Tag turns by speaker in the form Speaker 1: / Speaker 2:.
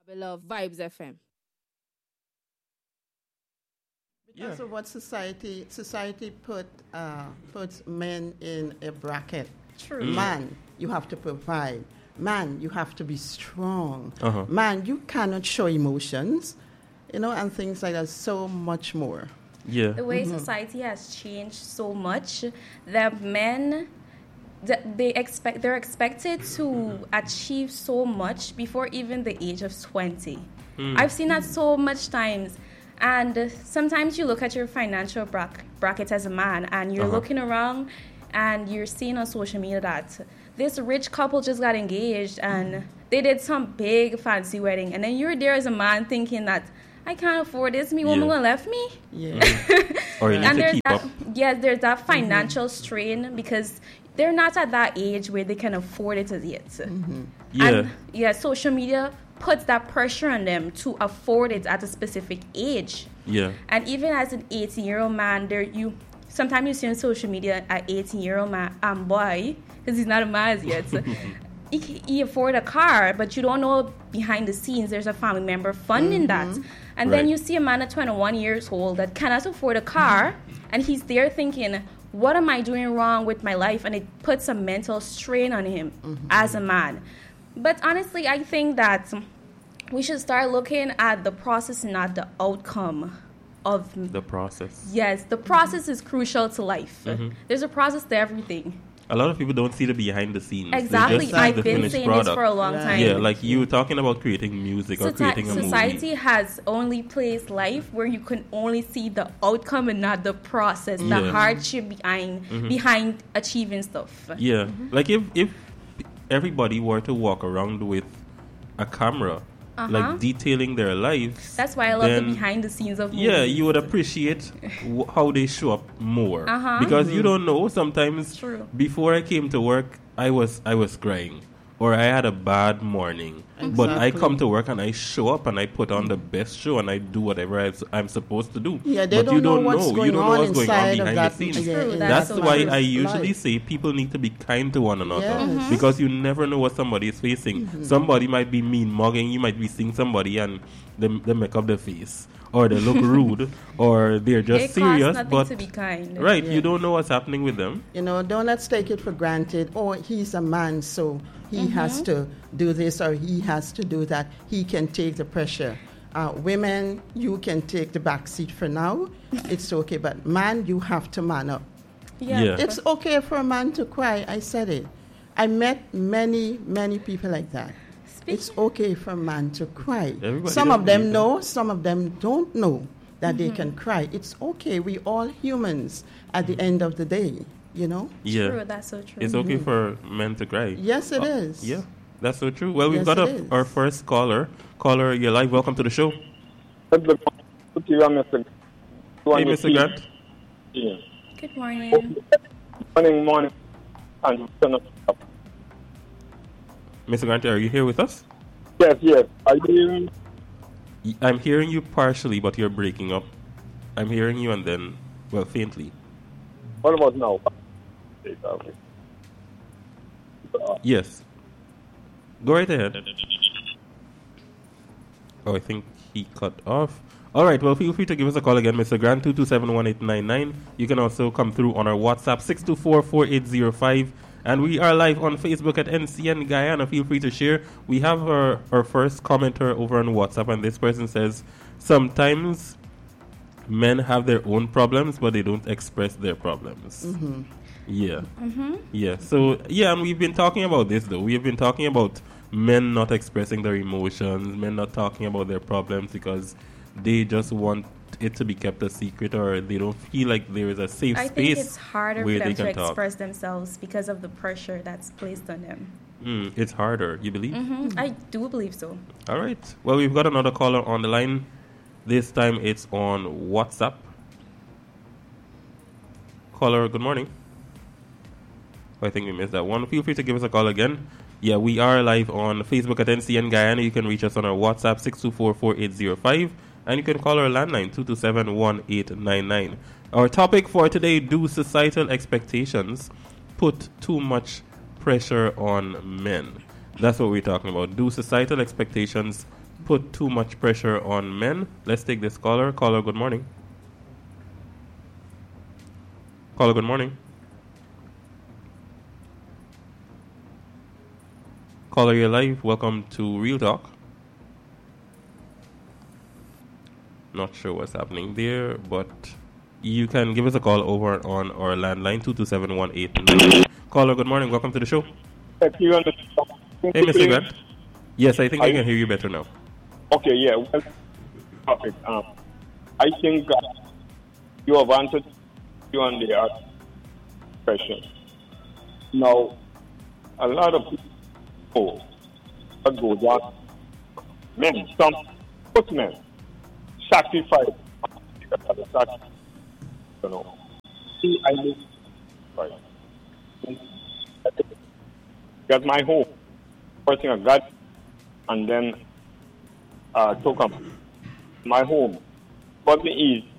Speaker 1: I love Vibes FM.
Speaker 2: Yeah.
Speaker 3: Because of what society puts men in a bracket.
Speaker 4: True.
Speaker 3: Man, you have to provide. Man, you have to be strong.
Speaker 2: Uh-huh.
Speaker 3: Man, you cannot show emotions, and things like that. So much more.
Speaker 2: Yeah.
Speaker 4: The way society has changed so much that men they're expected to achieve so much before even the age of 20. I've seen that so much times. And sometimes you look at your financial bracket as a man and you're looking around and you're seeing on social media that this rich couple just got engaged and they did some big fancy wedding. And then you're there as a man thinking that I can't afford this. Me woman gonna left me.
Speaker 3: Yeah.
Speaker 2: Or you need
Speaker 4: And
Speaker 2: to
Speaker 4: there's
Speaker 2: keep
Speaker 4: that,
Speaker 2: up.
Speaker 4: yes, there's that financial strain because they're not at that age where they can afford it as yet.
Speaker 2: Yeah.
Speaker 4: And social media puts that pressure on them to afford it at a specific age.
Speaker 2: Yeah.
Speaker 4: And even as an 18-year-old man, sometimes you see on social media an 18-year-old man, boy, because he's not a man as yet. He afford a car, but you don't know behind the scenes there's a family member funding that. And then
Speaker 2: Right.
Speaker 4: you see a man at 21 years old that cannot afford a car, and he's there thinking, what am I doing wrong with my life? And it puts a mental strain on him as a man. But honestly, I think that we should start looking at the process, not the outcome of
Speaker 2: The process.
Speaker 4: Yes, the process is crucial to life. There's a process to everything.
Speaker 2: A lot of people don't see the behind the scenes. They
Speaker 4: Exactly.
Speaker 2: just see
Speaker 4: I've
Speaker 2: the
Speaker 4: been
Speaker 2: finished
Speaker 4: saying
Speaker 2: product.
Speaker 4: this for a long
Speaker 3: Right.
Speaker 4: time.
Speaker 2: Yeah, like you were talking about creating music or creating a
Speaker 4: Society
Speaker 2: movie.
Speaker 4: has only placed life where you can only see the outcome and not the process, the
Speaker 2: Yeah.
Speaker 4: hardship behind achieving stuff.
Speaker 2: Yeah, like if everybody were to walk around with a camera, like detailing their lives.
Speaker 4: That's why I love the
Speaker 2: then-
Speaker 4: behind the scenes of movies.
Speaker 2: Yeah, you would appreciate how they show up more because you don't know. Sometimes
Speaker 4: True.
Speaker 2: before I came to work, I was crying or I had a bad morning. But I
Speaker 3: Exactly.
Speaker 2: come to work and I show up and I put on the best show and I do whatever I'm supposed to do.
Speaker 3: Yeah, they
Speaker 2: but
Speaker 3: don't
Speaker 2: you
Speaker 3: know
Speaker 2: don't
Speaker 3: what's
Speaker 2: know.
Speaker 3: going
Speaker 2: You don't know
Speaker 3: on
Speaker 2: what's going on
Speaker 3: inside of
Speaker 2: behind
Speaker 3: that.
Speaker 2: the scenes.
Speaker 3: Yeah,
Speaker 4: True,
Speaker 3: in
Speaker 4: that's
Speaker 2: That's
Speaker 4: so
Speaker 2: why
Speaker 4: true.
Speaker 2: I usually
Speaker 3: life.
Speaker 2: say people need to be kind to one another
Speaker 3: Yes.
Speaker 2: because you never know what somebody is facing. Somebody might be mean mugging, you might be seeing somebody and they make up their face or they look rude or they're just
Speaker 4: It
Speaker 2: serious.
Speaker 4: costs nothing
Speaker 2: But
Speaker 4: to be kind.
Speaker 2: right,
Speaker 3: Yeah.
Speaker 2: you don't know what's happening with them.
Speaker 3: Don't let's take it for granted. Oh, he's a man, so he has to do this or he has to do that. He can take the pressure. Women, you can take the back seat for now. It's okay. But man, you have to man up.
Speaker 2: Yeah.
Speaker 3: It's okay for a man to cry. I said it. I met many, many people like that. It's okay for a man to cry.
Speaker 2: Everybody
Speaker 3: Some
Speaker 2: don't
Speaker 3: of them
Speaker 2: believe
Speaker 3: know, some of them don't know that they can cry. It's okay. We all humans at the end of the day,
Speaker 2: Yeah.
Speaker 4: True, that's so true.
Speaker 2: It's okay for men to cry.
Speaker 3: Yes, it is.
Speaker 2: Yeah, that's so true. Well, we've
Speaker 3: Yes,
Speaker 2: got
Speaker 3: it is.
Speaker 2: our first caller. Caller, you're live. Welcome to the show.
Speaker 5: Good Mr.
Speaker 2: Hey, Mr. Grant.
Speaker 5: Yeah.
Speaker 4: Good morning.
Speaker 5: Morning. And
Speaker 2: Mr. Grant, are you here with us?
Speaker 5: yes. Are you?
Speaker 2: I'm hearing you partially, but you're breaking up. I'm hearing you and then, well, faintly.
Speaker 5: What about now?
Speaker 2: Yes. Go right ahead. Oh, I think he cut off. All right, well, feel free to give us a call again, Mr. Grant, 227-1899. You can also come through on our WhatsApp, 624-4805. And we are live on Facebook at NCN Guyana. Feel free to share. We have our first commenter over on WhatsApp, and this person says, sometimes men have their own problems, but they don't express their problems. Yeah. Yeah. So, yeah, and we've been talking about this, though. We have been talking about men not expressing their emotions, men not talking about their problems because they just want it to be kept a secret or they don't feel like there is a safe
Speaker 4: I
Speaker 2: space
Speaker 4: think it's harder for
Speaker 2: where
Speaker 4: them
Speaker 2: they
Speaker 4: to
Speaker 2: can talk.
Speaker 4: express themselves because of the pressure that's placed on them.
Speaker 2: It's harder, you believe?
Speaker 4: I do believe so.
Speaker 2: All right. Well, we've got another caller on the line. This time it's on WhatsApp. Caller, good morning. I think we missed that one. Feel free to give us a call again. Yeah, we are live on Facebook at NCN Guyana. You can reach us on our WhatsApp, 624-4805. And you can call our landline, 227-1899. Our topic for today, do societal expectations put too much pressure on men? That's what we're talking about. Do societal expectations put too much pressure on men. Let's take this caller. Caller, good morning. Caller, good morning. Caller, you're live. Welcome to Real Talk. Not sure what's happening there, but you can give us a call over on our landline, 227-1899. Caller, good morning. Welcome to the show.
Speaker 5: Hey,
Speaker 2: Mr. Grant. Yes, I think I can hear you better now.
Speaker 5: Okay, yeah. Well, perfect. I think you have answered you on the question. Now, a lot of people go down. Men, some men sacrifice. You know, I live right. Got my home, first thing I got, and then took up my home. But me is